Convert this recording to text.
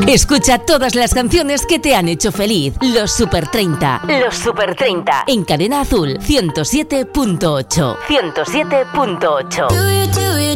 Escucha todas las canciones que te han hecho feliz. Los Super 30. Los Super 30. En Cadena Azul 107.8. 107.8.